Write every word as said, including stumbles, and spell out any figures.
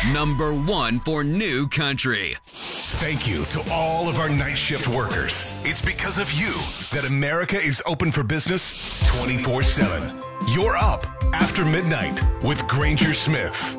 Number one for new country. Thank you to all of our night shift workers. It's because of you that America is open for business twenty-four seven. You're up after midnight with Granger Smith.